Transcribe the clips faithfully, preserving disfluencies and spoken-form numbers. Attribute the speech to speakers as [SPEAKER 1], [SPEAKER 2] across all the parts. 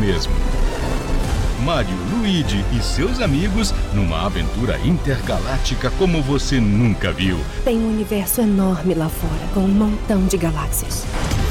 [SPEAKER 1] mesmo. Mário, Luigi e seus amigos numa aventura intergaláctica como você nunca viu.
[SPEAKER 2] Tem um universo enorme lá fora, com um montão de galáxias.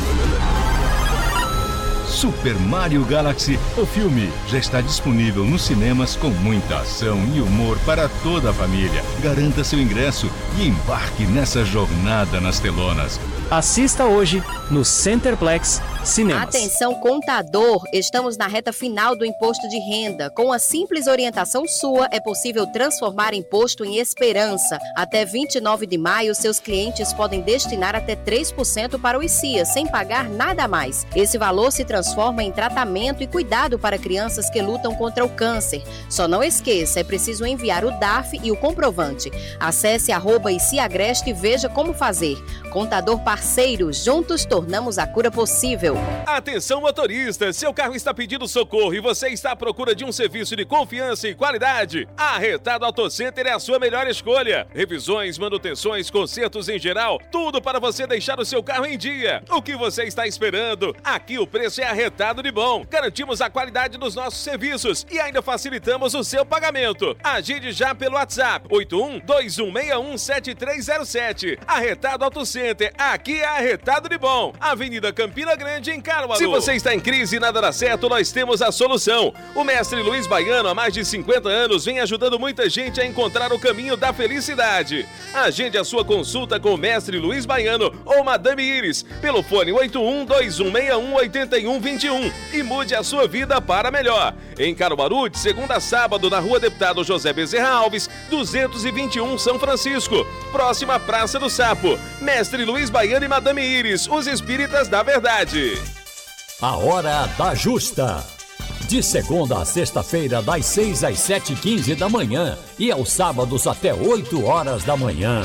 [SPEAKER 1] Super Mario Galaxy, o filme, já está disponível nos cinemas com muita ação e humor para toda a família. Garanta seu ingresso e embarque nessa jornada nas telonas.
[SPEAKER 3] Assista hoje no Centerplex Cinemas.
[SPEAKER 4] Atenção, contador! Estamos na reta final do imposto de renda. Com a simples orientação sua, é possível transformar imposto em esperança. Até vinte e nove de maio, seus clientes podem destinar até três por cento para o I C I A, sem pagar nada a mais. Esse valor se transforma em tratamento e cuidado para crianças que lutam contra o câncer. Só não esqueça, é preciso enviar o D A F e o comprovante. Acesse arroba I C I A Agreste e veja como fazer. Contador parceiro, juntos tornamos a cura possível.
[SPEAKER 5] Atenção, motorista, seu carro está pedindo socorro e você está à procura de um serviço de confiança e qualidade? A Arretado Auto Center é a sua melhor escolha. Revisões, manutenções, consertos em geral, tudo para você deixar o seu carro em dia. O que você está esperando? Aqui o preço é arretado de bom. Garantimos a qualidade dos nossos serviços e ainda facilitamos o seu pagamento. Agende já pelo WhatsApp oito um dois um seis um sete três zero sete. Arretado Auto Center, aqui é arretado de bom. Avenida Campina Grande, em Caruaru. Se você está em crise e nada dá certo, nós temos a solução. O mestre Luiz Baiano, há mais de cinquenta anos, vem ajudando muita gente a encontrar o caminho da felicidade. Agende a sua consulta com o mestre Luiz Baiano ou Madame Iris pelo fone oito um dois um seis um oito um dois um e mude a sua vida para melhor. Em Caruaru, de segunda a sábado, na Rua Deputado José Bezerra Alves, duzentos e vinte e um, São Francisco, próxima à Praça do Sapo. Mestre Luiz Baiano e Madame Iris, os espíritas da verdade.
[SPEAKER 6] A Hora da Justa. De segunda a sexta-feira, das seis às sete e quinze da manhã e aos sábados até oito horas da manhã.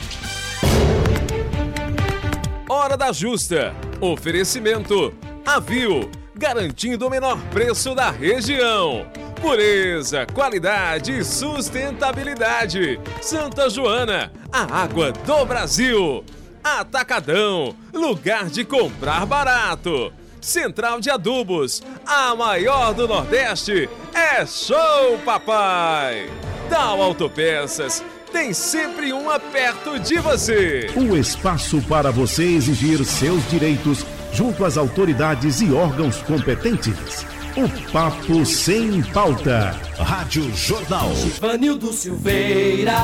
[SPEAKER 5] Hora da Justa. Oferecimento Avil, garantindo o menor preço da região. Pureza, qualidade e sustentabilidade. Santa Joana, a água do Brasil. Atacadão, lugar de comprar barato. Central de Adubos, a maior do Nordeste. É show, papai! Dal Autopeças, tem sempre uma perto de você.
[SPEAKER 7] O espaço para você exigir seus direitos junto às autoridades e órgãos competentes. O Papo Sem Pauta. Rádio Jornal.
[SPEAKER 8] Ivanildo Silveira.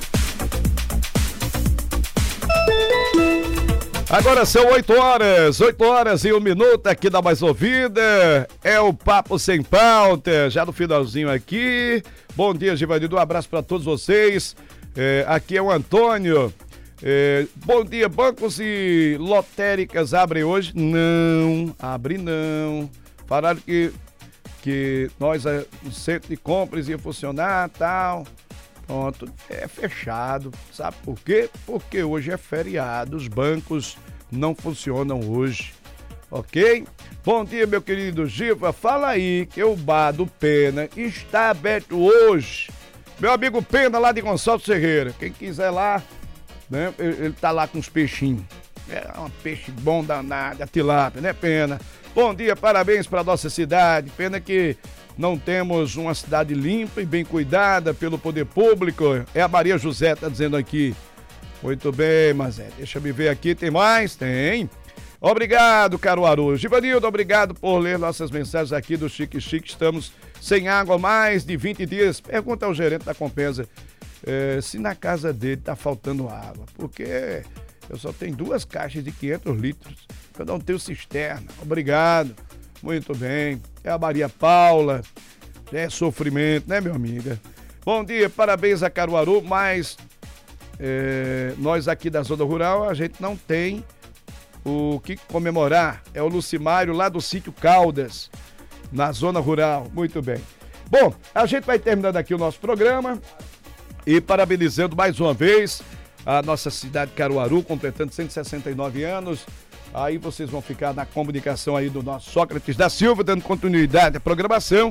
[SPEAKER 9] Agora são oito horas, oito horas e um minuto aqui da Mais Ouvida. É o Papo Sem Pauta, já no finalzinho aqui. Bom dia, Givanildo, um abraço para todos vocês. É, aqui é o Antônio. É, bom dia, bancos e lotéricas abrem hoje? Não, abre não. Falaram que, que nós, o centro de compras ia funcionar e tal. Pronto, é fechado. Sabe por quê? Porque hoje é feriado, os bancos não funcionam hoje, ok? Bom dia, meu querido Giva, fala aí que o bar do Pena está aberto hoje. Meu amigo Pena lá de Gonçalves Ferreira, quem quiser lá, né? Ele, ele tá lá com os peixinhos. É um peixe bom danado, a tilápia, né, Pena? Bom dia, parabéns para nossa cidade. Pena que não temos uma cidade limpa e bem cuidada pelo poder público. É a Maria José, tá dizendo aqui. Muito bem, mas é, deixa eu ver aqui, tem mais? Tem. Obrigado, Caruaru. Givanildo, obrigado por ler nossas mensagens aqui do Chique Chique. Estamos sem água há mais de vinte dias. Pergunta ao gerente da Compesa é, se na casa dele tá faltando água, porque eu só tenho duas caixas de quinhentos litros, eu não tenho cisterna. Obrigado. Muito bem. É a Maria Paula. É sofrimento, né, meu amiga? Bom dia, parabéns a Caruaru, mas é, nós aqui da Zona Rural, a gente não tem o que comemorar. É o Lucimário lá do Sítio Caldas, na Zona Rural. Muito bem. Bom, a gente vai terminando aqui o nosso programa e parabenizando mais uma vez a nossa cidade de Caruaru, completando cento e sessenta e nove anos. Aí vocês vão ficar na comunicação aí do nosso Sócrates da Silva, dando continuidade à programação.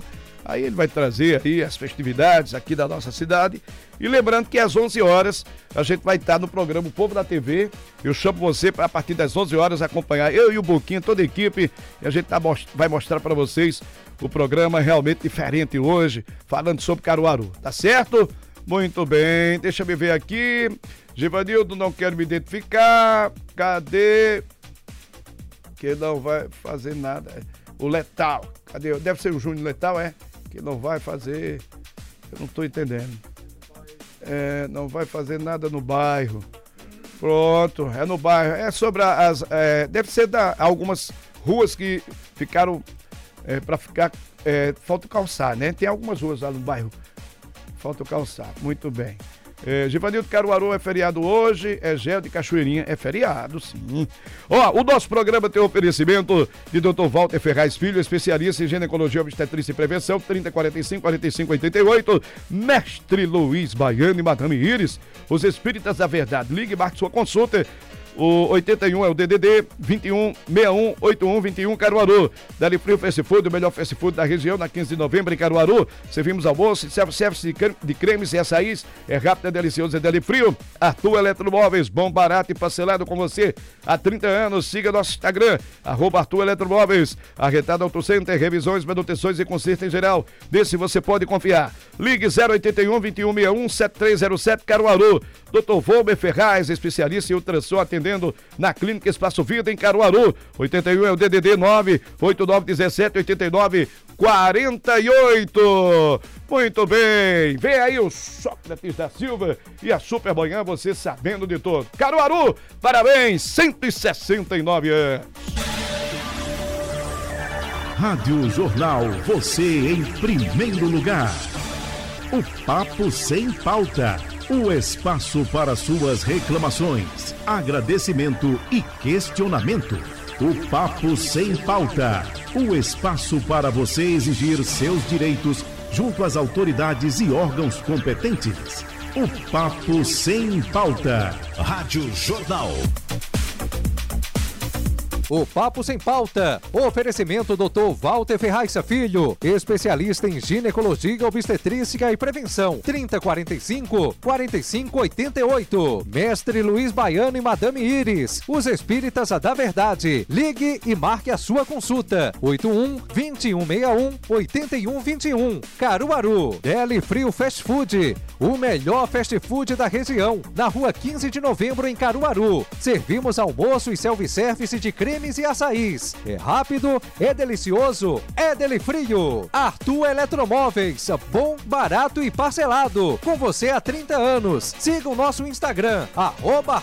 [SPEAKER 9] Aí ele vai trazer aí as festividades aqui da nossa cidade. E lembrando que às onze horas a gente vai estar no programa O Povo da T V. Eu chamo você para a partir das onze horas acompanhar eu e o Boquinha, toda a equipe. E a gente tá, vai mostrar para vocês o programa realmente diferente hoje, falando sobre Caruaru, tá certo? Muito bem, deixa eu ver aqui. Givanildo, não quero me identificar. Cadê? Que não vai fazer nada. O Letal, cadê? Deve ser o Júnior Letal, é? Que não vai fazer. Eu não estou entendendo. É, não vai fazer nada no bairro. Pronto, é no bairro. É sobre as. É, deve ser da algumas ruas que ficaram é, para ficar. É, falta calçar, né? Tem algumas ruas lá no bairro. Falta calçar. Muito bem. É, Givanildo, Caruaru é feriado hoje, é Gel de Cachoeirinha, é feriado, sim. Ó, o nosso programa tem oferecimento de doutor Walter Ferraz Filho, especialista em ginecologia, obstetrícia e prevenção, trinta, quarenta e cinco, quarenta e cinco, oitenta e oito, Mestre Luiz Baiano e Madame Iris, os Espíritas da Verdade. Ligue e marque sua consulta. O oitenta e um é o D D D vinte e um, sessenta e um, oitenta e um, vinte e um, Caruaru. Dali Frio Fast Food, o melhor fast food da região, na quinze de novembro em Caruaru. Servimos almoço, serviço de cremes e açaís. É rápido, é delicioso, é Dali Frio. Arthur Eletromóveis, bom, barato e parcelado com você há trinta anos. Siga nosso Instagram, arroba Arthur Eletromóveis. Arretado Auto Center, revisões, manutenções e conserto em geral. Desse você pode confiar. Ligue zero oitenta e um, vinte e um, sessenta e um, setenta e três zero sete, Caruaru. doutor Volber Ferraz, especialista em ultrassom, atendendo na Clínica Espaço Vida em Caruaru. oitenta e um é o D D D nove oito nove um sete, oitenta e nove, quarenta e oito. Muito bem, vem aí o Sócrates da Silva e a Super Manhã, você sabendo de tudo. Caruaru, parabéns, cento e sessenta e nove anos.
[SPEAKER 7] Rádio Jornal, você em primeiro lugar. O Papo Sem Pauta. O espaço para suas reclamações, agradecimento e questionamento. O Papo Sem Pauta. O espaço para você exigir seus direitos junto às autoridades e órgãos competentes. O Papo Sem Pauta. Rádio Jornal.
[SPEAKER 10] O Papo Sem Pauta. Oferecimento doutor Walter Ferraz Filho, especialista em ginecologia, obstetrícia e prevenção. trinta, quarenta e cinco, quarenta e cinco, oitenta e oito. Mestre Luiz Baiano e Madame Iris, os Espíritas da Verdade. Ligue e marque a sua consulta. oitenta e um, vinte e um, sessenta e um, oitenta e um, vinte e um. Caruaru. Deli Frio Fast Food, o melhor fast food da região, na rua quinze de novembro em Caruaru. Servimos almoço e self-service de cremes e açaís. É rápido, é delicioso, é Deli Frio. Arthur Eletromóveis, bom, barato e parcelado. Com você há trinta anos. Siga o nosso Instagram, arroba